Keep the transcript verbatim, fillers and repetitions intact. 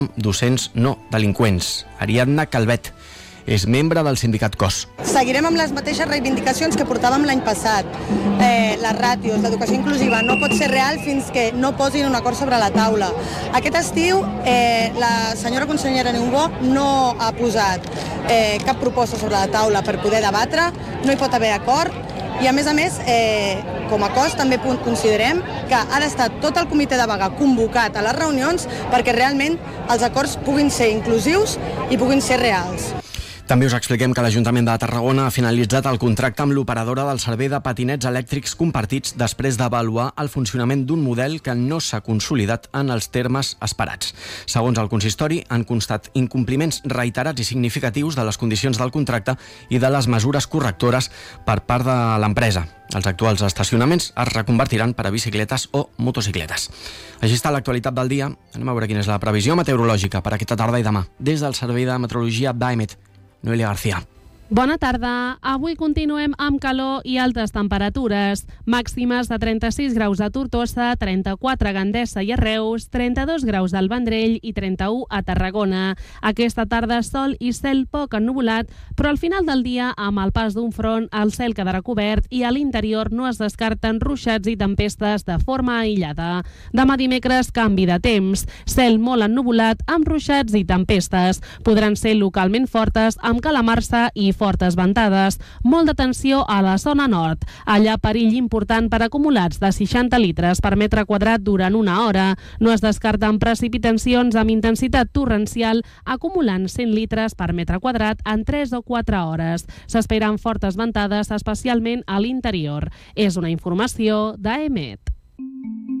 docents no delinqüents. Ariadna Calvet és membre del sindicat C O S. Seguirem amb les mateixes reivindicacions que portàvem l'any passat. Eh, les ràtios, l'educació inclusiva no pot ser real fins que no posin un acord sobre la taula. Aquest estiu eh, la senyora consellera Niubó no ha posat eh, cap proposta sobre la taula per poder debatre, no hi pot haver acord i a més a més, eh, com a C O S també considerem que ha d'estar tot el comitè de vaga convocat a les reunions perquè realment els acords puguin ser inclusius i puguin ser reals. També us expliquem que l'Ajuntament de Tarragona ha finalitzat el contracte amb l'operadora del servei de patinets elèctrics compartits després d'avaluar el funcionament d'un model que no s'ha consolidat en els termes esperats. Segons el consistori, han constat incompliments reiterats i significatius de les condicions del contracte i de les mesures correctores per part de l'empresa. Els actuals estacionaments es reconvertiran per a bicicletes o motocicletes. Així està l'actualitat del dia. Anem a veure quina és la previsió meteorològica per aquesta tarda i demà. Des del Servei de Meteorologia d'A E M E T, Noelia García. Bona tarda. Avui continuem amb calor i altes temperatures. Màximes de trenta-sis graus a Tortosa, trenta-quatre a Gandesa i a Reus, trenta-dos graus al Vendrell i trenta-u a Tarragona. Aquesta tarda sol i cel poc ennuvolat, però al final del dia, amb el pas d'un front, el cel quedarà cobert i a l'interior no es descarten ruixats i tempestes de forma aïllada. Demà dimecres, canvi de temps. Cel molt ennuvolat amb ruixats i tempestes. Podran ser localment fortes amb calamarsa i fortes ventades. Molt d'atenció a la zona nord. Allà perill important per acumulats de seixanta litres per metre quadrat durant una hora. No es descarten precipitacions amb intensitat torrencial acumulant cent litres per metre quadrat en tres o quatre hores. S'esperen fortes ventades, especialment a l'interior. És una informació d'A E M E T.